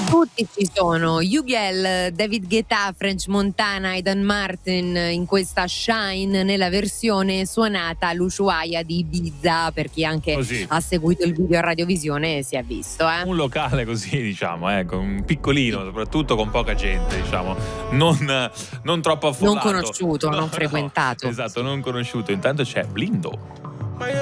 Tutti ci sono, Ugel, David Guetta, French Montana, Aidan Martin in questa Shine nella versione suonata all'Ushuaia di Ibiza, per chi anche Così. ha seguito il video a Radiovisione si è visto. Un locale così, diciamo, un piccolino, soprattutto con poca gente, diciamo, non troppo affollato. Non conosciuto, non frequentato. Esatto, non conosciuto. Intanto c'è Blindo.